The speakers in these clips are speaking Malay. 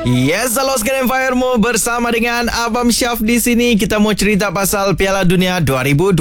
Yes, halo sekalian Firemu, bersama dengan Abang Syaf di sini. Kita mau cerita pasal Piala Dunia 2026.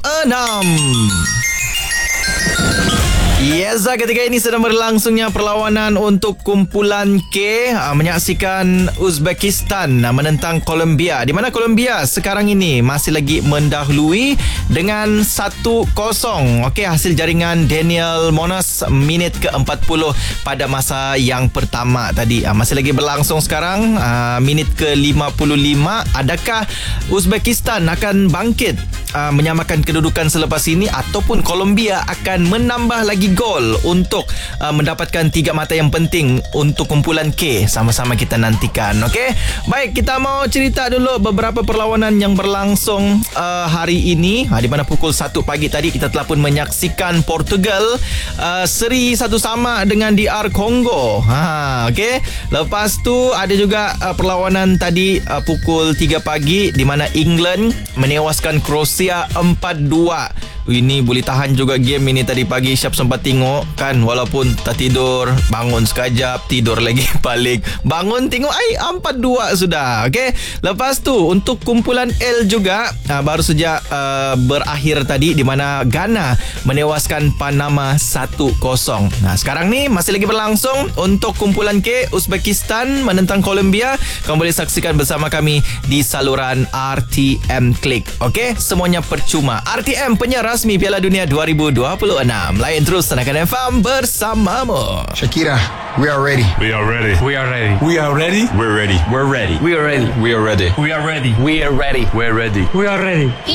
Yes, ketika ini sedang berlangsungnya perlawanan untuk kumpulan K menyaksikan Uzbekistan menentang Colombia, di mana Colombia sekarang ini masih lagi mendahului dengan 1-0. Okey, hasil jaringan Daniel Munoz minit ke-40 pada masa yang pertama tadi. Masih lagi berlangsung sekarang, minit ke-55. Adakah Uzbekistan akan bangkit menyamakan kedudukan selepas ini, ataupun Colombia akan menambah lagi gol untuk mendapatkan 3 mata yang penting untuk kumpulan K? Sama-sama kita nantikan. Okey, baik, kita mau cerita dulu beberapa perlawanan yang berlangsung hari ini, di mana pukul 1 pagi tadi kita telah pun menyaksikan Portugal seri 1 sama dengan DR Congo. Okey, lepas tu ada juga perlawanan tadi pukul 3 pagi di mana England menewaskan Kroasia 4-2. Ini boleh tahan juga game ini tadi pagi. Syap sempat tengok kan, walaupun tak tidur, bangun sekejap, tidur lagi balik, bangun tengok 4-2 sudah. Okey, lepas tu untuk kumpulan L juga baru saja berakhir tadi, di mana Ghana menewaskan Panama 1-0. Sekarang ni masih lagi berlangsung untuk kumpulan K, Uzbekistan menentang Colombia. Kamu boleh saksikan bersama kami di saluran RTM Klik. Okey, semuanya percuma. RTM, penyiar resmi Piala Dunia 2026. Layan terus Tenakan FM bersamamu. Shakira, we are ready. We are ready. We are ready. We are ready. We're ready. We're ready. We are ready. We are ready. We are ready. We are ready. We're ready. We are ready.